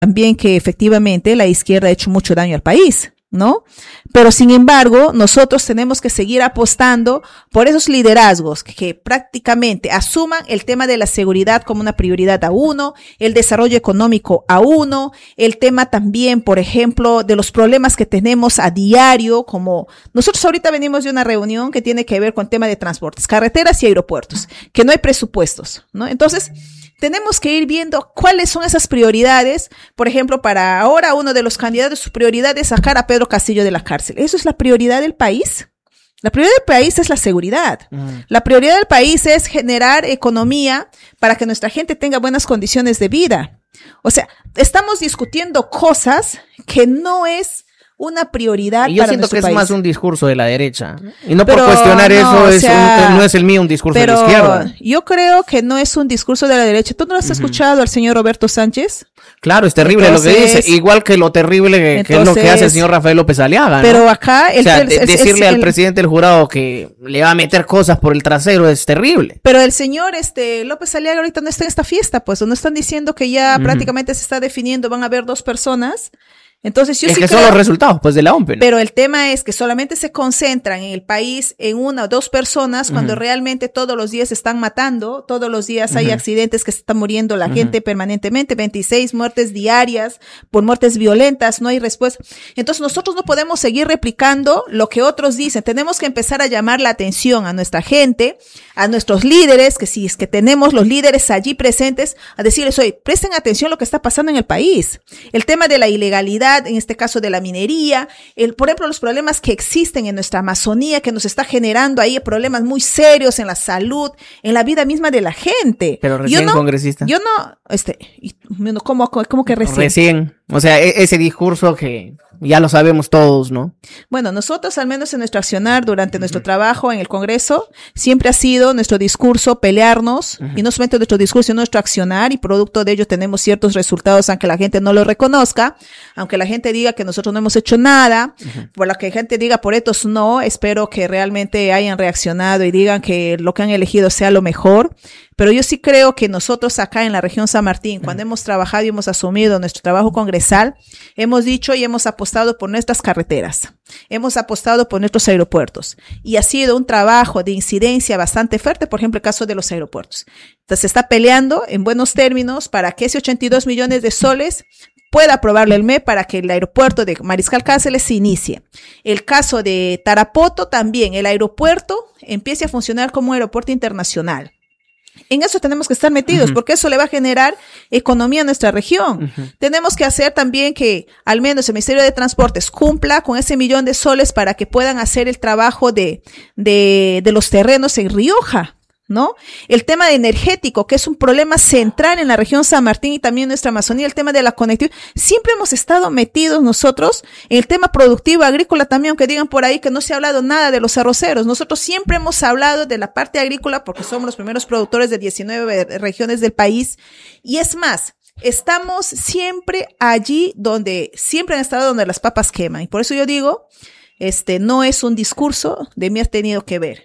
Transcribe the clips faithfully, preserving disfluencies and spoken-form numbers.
también que efectivamente la izquierda ha hecho mucho daño al país, ¿no? Pero sin embargo, nosotros tenemos que seguir apostando por esos liderazgos que, que prácticamente asuman el tema de la seguridad como una prioridad a uno, el desarrollo económico a uno, el tema también, por ejemplo, de los problemas que tenemos a diario, como nosotros ahorita venimos de una reunión que tiene que ver con el tema de transportes, carreteras y aeropuertos, que no hay presupuestos, ¿no? Entonces, tenemos que ir viendo cuáles son esas prioridades. Por ejemplo, para ahora uno de los candidatos, su prioridad es sacar a Pedro Castillo de la cárcel. ¿Eso es la prioridad del país? La prioridad del país es la seguridad. Mm. La prioridad del país es generar economía para que nuestra gente tenga buenas condiciones de vida. O sea, estamos discutiendo cosas que no es una prioridad y yo para siento que país. Es más un discurso de la derecha. Y no pero, por cuestionar no, eso, es sea, un, no es el mío un discurso pero de la izquierda. Yo creo que no es un discurso de la derecha. ¿Tú no has uh-huh. escuchado al señor Roberto Sánchez? Claro, es terrible entonces, lo que dice. Igual que lo terrible que, entonces, que es lo que hace el señor Rafael López Aliaga, ¿no? Pero acá... El, o sea, el, el, decirle el, al presidente del jurado que le va a meter cosas por el trasero es terrible. Pero el señor este López Aliaga ahorita no está en esta fiesta, pues. No están diciendo que ya uh-huh. prácticamente se está definiendo, van a haber dos personas. Entonces yo es sí que creo, son los resultados pues de la O M P, ¿no? Pero el tema es que solamente se concentran en el país en una o dos personas cuando uh-huh. realmente todos los días se están matando, todos los días uh-huh. hay accidentes que se están muriendo la uh-huh. gente permanentemente, veintiséis muertes diarias por muertes violentas, no hay respuesta. Entonces nosotros no podemos seguir replicando lo que otros dicen, tenemos que empezar a llamar la atención a nuestra gente, a nuestros líderes, que si es que tenemos los líderes allí presentes, a decirles, oye, presten atención a lo que está pasando en el país. El tema de la ilegalidad, en este caso de la minería, el, por ejemplo, los problemas que existen en nuestra Amazonía, que nos está generando ahí problemas muy serios en la salud, en la vida misma de la gente. Pero recién yo no, congresista. Yo no, este, ¿cómo, cómo que recién? Recién, o sea, ese discurso que ya lo sabemos todos, ¿no? Bueno, nosotros al menos en nuestro accionar durante uh-huh. nuestro trabajo en el Congreso, siempre ha sido nuestro discurso pelearnos, uh-huh. y no solamente nuestro discurso, sino nuestro accionar, y producto de ello tenemos ciertos resultados, aunque la gente no lo reconozca, aunque la gente diga que nosotros no hemos hecho nada, uh-huh. por la que la gente diga por estos no, espero que realmente hayan reaccionado y digan que lo que han elegido sea lo mejor. Pero yo sí creo que nosotros acá en la región San Martín, cuando hemos trabajado y hemos asumido nuestro trabajo congresal, hemos dicho y hemos apostado por nuestras carreteras, hemos apostado por nuestros aeropuertos, y ha sido un trabajo de incidencia bastante fuerte, por ejemplo, el caso de los aeropuertos. Entonces se está peleando en buenos términos para que ese ochenta y dos millones de soles pueda aprobarle el M E para que el aeropuerto de Mariscal Cáceres se inicie. El caso de Tarapoto también, el aeropuerto empiece a funcionar como un aeropuerto internacional. En eso tenemos que estar metidos, uh-huh. porque eso le va a generar economía a nuestra región. Uh-huh. Tenemos que hacer también que al menos el Ministerio de Transportes cumpla con ese millón de soles para que puedan hacer el trabajo de, de, de los terrenos en Rioja, ¿no? El tema de energético, que es un problema central en la región San Martín y también en nuestra Amazonía, el tema de la conectividad. Siempre hemos estado metidos nosotros en el tema productivo agrícola también, aunque digan por ahí que no se ha hablado nada de los arroceros. Nosotros siempre hemos hablado de la parte agrícola porque somos los primeros productores de diecinueve regiones del país. Y es más, estamos siempre allí donde, siempre han estado donde las papas queman. Y por eso yo digo, este, no es un discurso, de mí ha tenido que ver.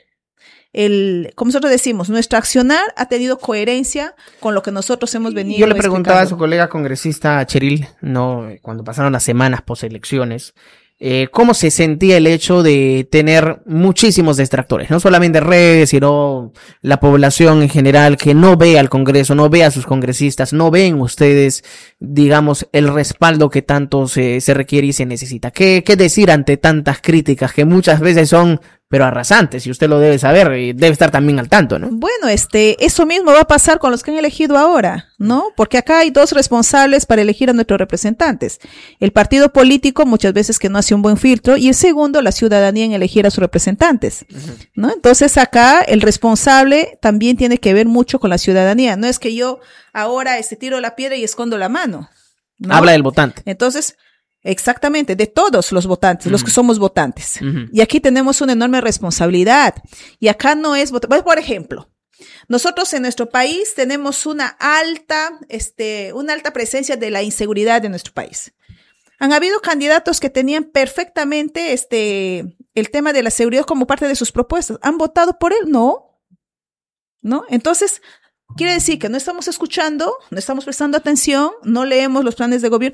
El, como nosotros decimos, nuestro accionar ha tenido coherencia con lo que nosotros hemos venido. Yo le preguntaba explicando. a su colega congresista Cheryl, no, cuando pasaron las semanas poselecciones, eh, cómo se sentía el hecho de tener muchísimos distractores, no solamente redes, sino la población en general que no ve al Congreso, no ve a sus congresistas, no ven ustedes, digamos, el respaldo que tanto se, se requiere y se necesita. ¿Qué, qué decir ante tantas críticas que muchas veces son pero arrasantes, y usted lo debe saber y debe estar también al tanto, ¿no? Bueno, este, eso mismo va a pasar con los que han elegido ahora, ¿no? Porque acá hay dos responsables para elegir a nuestros representantes. El partido político, muchas veces que no hace un buen filtro, y el segundo, la ciudadanía en elegir a sus representantes, ¿no? Entonces acá el responsable también tiene que ver mucho con la ciudadanía. No es que yo ahora este, tiro la piedra y escondo la mano, ¿no? Habla del votante. Entonces, exactamente, de todos los votantes, uh-huh. los que somos votantes. Uh-huh. Y aquí tenemos una enorme responsabilidad. Y acá no es, pues, por ejemplo, nosotros en nuestro país tenemos una alta, este, una alta presencia de la inseguridad en nuestro país. Han habido candidatos que tenían perfectamente este, el tema de la seguridad como parte de sus propuestas. ¿Han votado por él? No. ¿No? Entonces, Quiere decir que no estamos escuchando, no estamos prestando atención, no leemos los planes de gobierno,